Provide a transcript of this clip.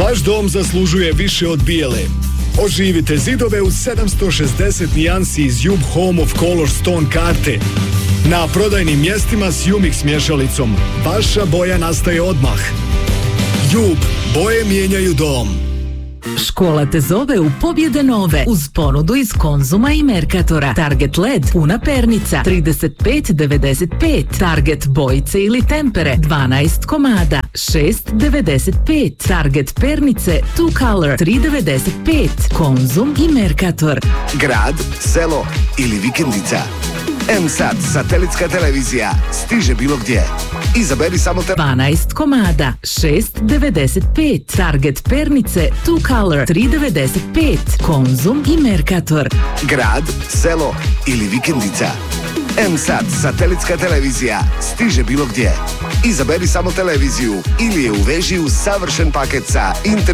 Vaš dom zaslužuje više od bijele. Oživite zidove u 760 nijansi iz Jub Home of Color Stone karte. Na prodajnim mjestima s Umix mješalicom. Vaša boja nastaje odmah. Jub, boje mijenjaju dom. Škola te zove u pobjede nove uz ponudu iz Konzuma i Merkatora. Target LED puna pernica 35,95, Target bojice ili tempere 12 komada 6,95, Target pernice 2 color 3,95. Konzum i Merkator. Grad, selo ili vikendica. M-Sat, satelitska televizija, stiže bilo gdje. Izaberi samo 12 komada 6,95, Target pernice 2 color 3,95. Konzum i Merkator. Grad, selo ili vikendica. M-Sat, satelitska televizija, stiže bilo gdje. Izaberi samo televiziju ili je uveži u savršen paket sa